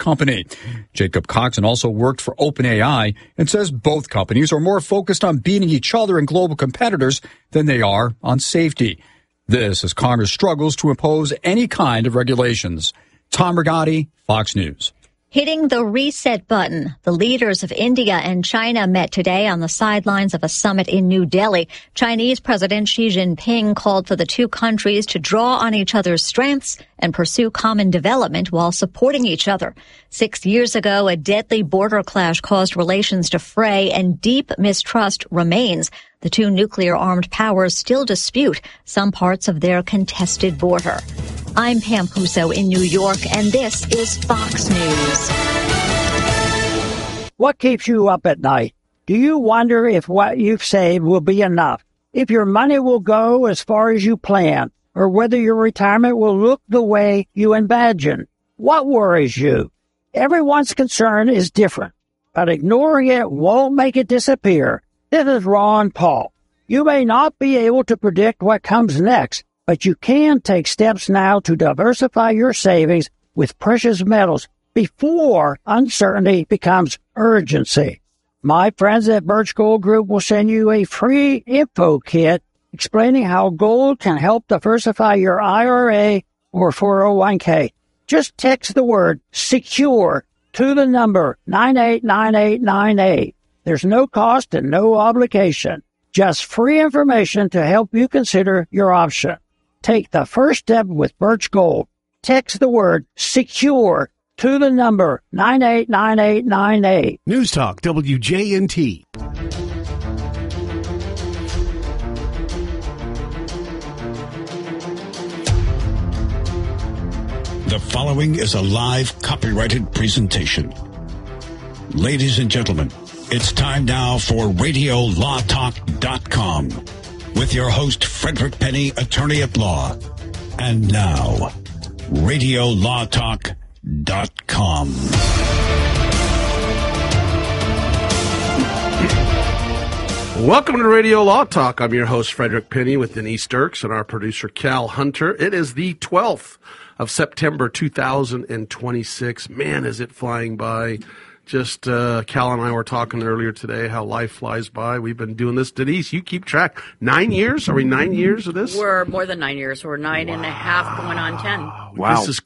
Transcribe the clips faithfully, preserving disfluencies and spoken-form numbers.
company. Jacob Coxon also worked for OpenAI and says both companies are more focused on beating each other and global competitors than they are on safety. This as Congress struggles to impose any kind of regulations. Tom Rigotti, Fox News. Hitting the reset button. The leaders of India and China met today on the sidelines of a summit in New Delhi. Chinese President Xi Jinping called for the two countries to draw on each other's strengths and pursue common development while supporting each other. Six years ago, a deadly border clash caused relations to fray, and deep mistrust remains. The two nuclear-armed powers still dispute some parts of their contested border. I'm Pam Puso in New York, and this is Fox News. What keeps you up at night? Do you wonder if what you've saved will be enough? If your money will go as far as you plan? Or whether your retirement will look the way you imagine? What worries you? Everyone's concern is different, but ignoring it won't make it disappear. This is Ron Paul. You may not be able to predict what comes next, but you can take steps now to diversify your savings with precious metals before uncertainty becomes urgency. My friends at Birch Gold Group will send you a free info kit explaining how gold can help diversify your I R A or four oh one k. Just text the word SECURE to the number nine eight nine eight nine eight. There's no cost and no obligation. Just free information to help you consider your option. Take the first step with Birch Gold. Text the word SECURE to the number nine eight nine eight nine eight. News Talk W J N T. The following is a live copyrighted presentation. Ladies and gentlemen, it's time now for radio law talk dot com with your host, Frederick Penny, attorney at law. And now, radio law talk dot com. Welcome to Radio Law Talk. I'm your host, Frederick Penny, with Denise Dirks and our producer, Cal Hunter. It is the twelfth of September, two thousand twenty-six. Man, is it flying by. Just uh, Cal and I were talking earlier today how life flies by. We've been doing this. Denise, you keep track. Nine years? Are we nine years of this? We're more than nine years. We're nine wow. and a half going on ten. Wow. This is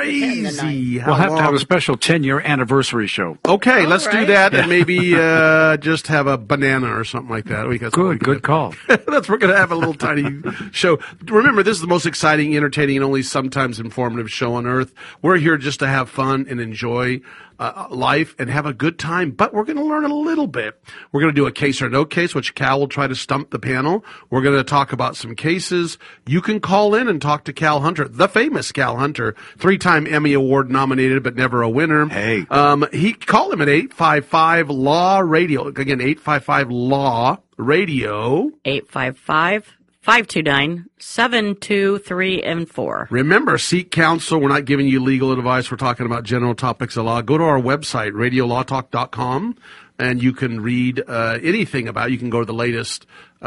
crazy. We'll have long? to have a special ten-year anniversary show. Okay, All let's right. do that and maybe uh, just have a banana or something like that. Because good, good call. That's, we're going to have a little tiny show. Remember, this is the most exciting, entertaining, and only sometimes informative show on earth. We're here just to have fun and enjoy Uh, life and have a good time, but we're going to learn a little bit. We're going to do a case or no case, which Cal will try to stump the panel. We're going to talk about some cases. You can call in and talk to Cal Hunter, the famous Cal Hunter, three-time Emmy Award nominated, but never a winner. Hey. Um, he called him at eight five five law radio. Again, eight five five law radio. eight five five, five two nine, seven two three and four. Remember, seek counsel. We're not giving you legal advice. We're talking about general topics of law. Go to our website, radio law talk dot com, and you can read uh, anything about it. You can go to the latest, uh,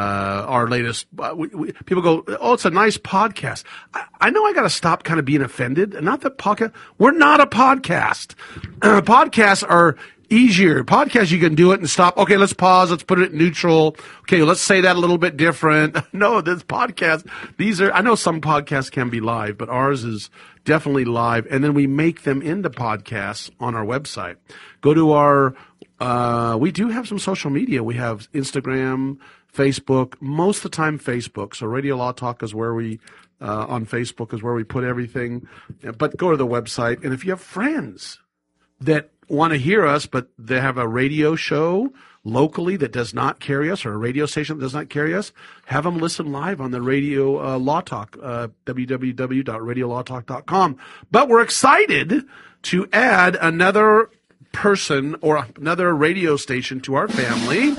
our latest. Uh, we, we, people go, oh, it's a nice podcast. I, I know I got to stop kind of being offended. Not that podcast. We're not a podcast. Uh, podcasts are easier. Podcast, you can do it and stop. Okay, let's pause. Let's put it neutral. Okay, let's say that a little bit different. No, this podcast, these are, I know some podcasts can be live, but ours is definitely live. And then we make them into podcasts on our website. Go to our, uh, we do have some social media. We have Instagram, Facebook, most of the time Facebook. So Radio Law Talk is where we, uh, on Facebook is where we put everything. But go to the website. And if you have friends that want to hear us, but they have a radio show locally that does not carry us, or a radio station that does not carry us, have them listen live on the Radio uh, Law Talk, uh, w w w dot radio law talk dot com. But we're excited to add another person or another radio station to our family,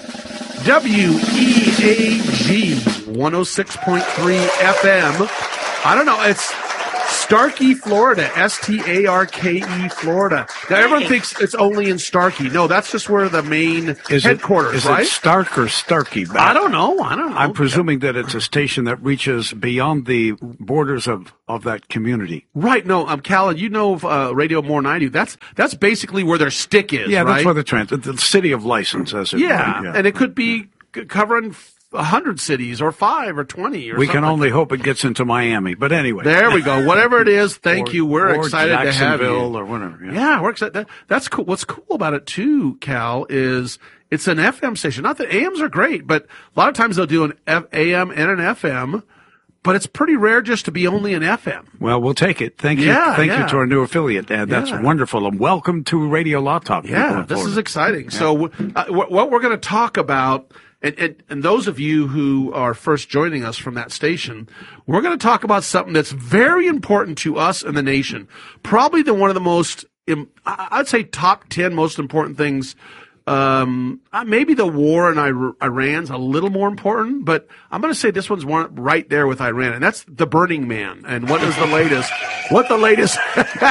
W E A G one oh six point three F M. I don't know, it's Starkey, Florida. S T A R K E, Florida. Now, everyone thinks it's only in Starkey. No, that's just where the main is headquarters, it, is right? Is it Stark or Starkey? I don't know. I don't know. I'm presuming that it's a station that reaches beyond the borders of, of that community. Right. No, um, Cal, you know of uh, Radio more than I do. That's that's basically where their stick is, Yeah, right? that's where the trans the city of license, as it yeah. were. Yeah, and it could be c- covering a hundred cities or five or twenty or we something. can only hope it gets into Miami. But anyway, There we go. Whatever it is, thank Or- you. We're or excited to have you. Jacksonville or whatever. Yeah. Yeah, we're excited. That, that's cool. What's cool about it too, Cal, is it's an F M station. Not that A Ms are great, but a lot of times they'll do an F- A M and an F M. But it's pretty rare just to be only an F M. Well, we'll take it. Thank you. Yeah, Thank yeah. you to our new affiliate. Uh, that's Yeah. wonderful. And welcome to Radio Law Talk. people Yeah, in this Florida. is exciting. So, uh, wh- what we're going to talk about, and, and, and those of you who are first joining us from that station, we're going to talk about something that's very important to us and the nation. Probably the one of the most, im- I- I'd say, top ten most important things. Um, uh, maybe the war in Ir- Iran's a little more important, but I'm going to say this one's one right there with Iran, and that's the Burning Man. And what is the latest? What the latest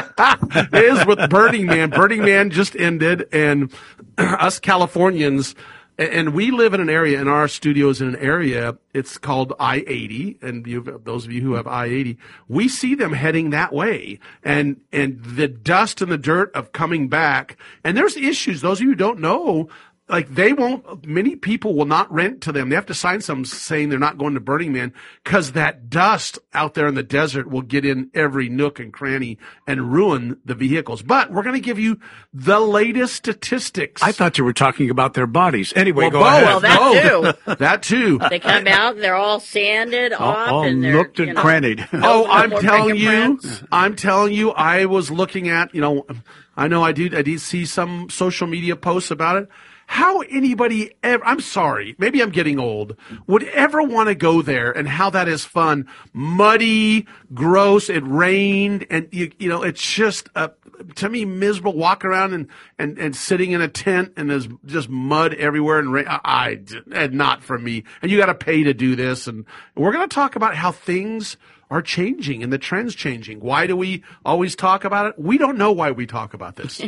is with Burning Man? Burning Man just ended, and us Californians, and we live in an area, in our studios in an area, it's called I eighty, and you, those of you who have I eighty, we see them heading that way, and and the dust and the dirt of coming back, and there's issues, those of you who don't know, like they won't, many people will not rent to them. They have to sign something saying they're not going to Burning Man because that dust out there in the desert will get in every nook and cranny and ruin the vehicles. But we're going to give you the latest statistics. I thought you were talking about their bodies. Anyway, Well, go both. ahead. Well, that Both. That too. They come out and they're all sanded all off all and they're looked and you know, crannied. Oh, no I'm more telling you, fingerprints. I'm telling you, I was looking at, you know, I know I did, I did see some social media posts about it. How anybody ever, I'm sorry, maybe I'm getting old, would ever want to go there and how that is fun. Muddy, gross, it rained, and you, you know, it's just, uh, to me, miserable, walk around and, and, and sitting in a tent and there's just mud everywhere and rain. I, I and not for me. And you got to pay to do this. And we're going to talk about how things are changing and the trends changing. Why do we always talk about it? We don't know why we talk about this.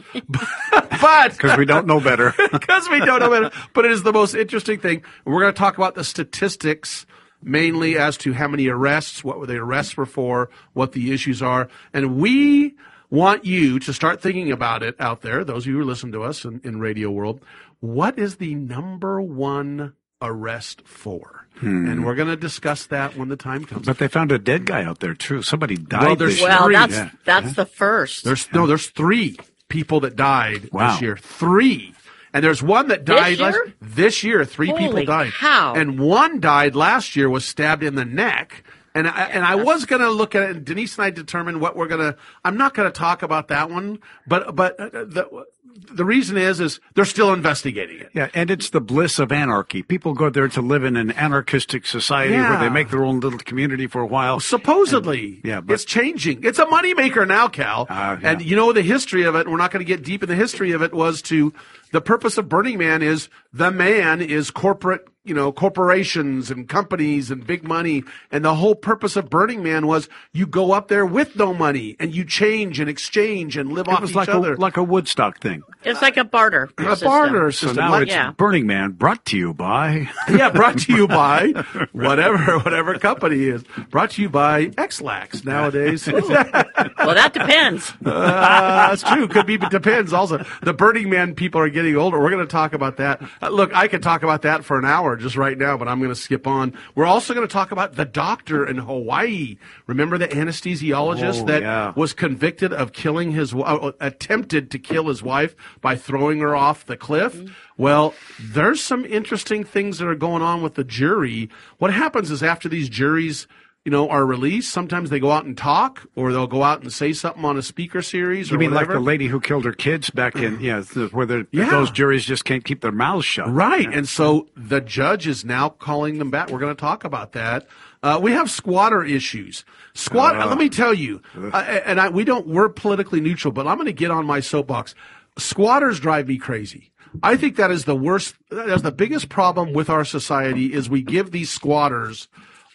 But Because we don't know better. because we don't know better. But it is the most interesting thing. We're going to talk about the statistics mainly as to how many arrests, what the arrests were for, what the issues are. And we want you to start thinking about it out there, those of you who listen to us in, in radio world. What is the number one arrest for? Hmm. And we're going to discuss that when the time comes. But they found a dead guy out there, too. Somebody died Well, there's this year. Well, Three. that's Yeah. that's the first. There's no, there's three people that died Wow. this year. Three. And there's one that This died year? last this year. Three people Holy died. cow. And one died last year, was stabbed in the neck. And I, and I was going to look at it, and Denise and I determined what we're going to, I'm not going to talk about that one, but, but uh, the, the reason is, is they're still investigating it. Yeah, and it's the bliss of anarchy. People go there to live in an anarchistic society Yeah. where they make their own little community for a while. Supposedly, And- yeah, but- it's changing. It's a moneymaker now, Cal. Uh, yeah. And you know the history of it. We're not going to get deep in the history of it. Was to the purpose of Burning Man is the man is corporate, you know, corporations and companies and big money. And the whole purpose of Burning Man was you go up there with no money and you change and exchange and live It off was each like other. a, like a Woodstock thing. It's like a barter. a system. barter So system. now Like- it's Yeah. Burning Man, brought to you by... yeah, brought to you by whatever whatever company is. Brought to you by X-Lax nowadays. Well, that depends. Uh, that's true. Could be, but depends also. The Burning Man people are getting older. We're going to talk about that. Uh, look, I could talk about that for an hour just right now, but I'm going to skip on. We're also going to talk about the doctor in Hawaii. Remember the anesthesiologist Oh, that yeah. was convicted of killing his, uh, attempted to kill his wife by throwing her off the cliff? Mm-hmm. Well, there's some interesting things that are going on with the jury. What happens is after these juries, you know, are released, sometimes they go out and talk, or they'll go out and say something on a speaker series. Or You mean whatever. like the lady who killed her kids back in, yeah, th- where the, Yeah. those juries just can't keep their mouths shut. Right. Yeah. And so the judge is now calling them back. We're going to talk about that. Uh, we have squatter issues. Squat. Uh, let me tell you, uh, and I, we don't, we're politically neutral, but I'm going to get on my soapbox. Squatters drive me crazy. I think that is the worst, that is the biggest problem with our society is we give these squatters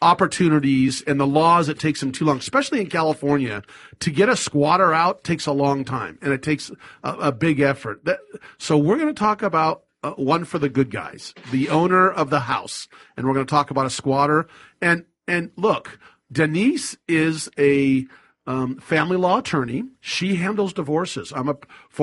opportunities and the laws, it takes them too long, especially in California. To get a squatter out takes a long time, and it takes a, a big effort. That, so we're going to talk about uh, one for the good guys, the owner of the house, and we're going to talk about a squatter. And and look, Denise is a um, family law attorney. She handles divorces. I'm a